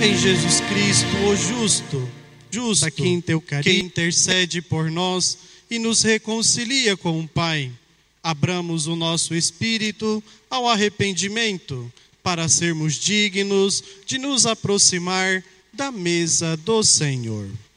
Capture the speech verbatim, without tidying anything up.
em Jesus Cristo, o justo, justo, que intercede por nós e nos reconcilia com o Pai. Abramos o nosso espírito ao arrependimento, para sermos dignos de nos aproximar da mesa do Senhor.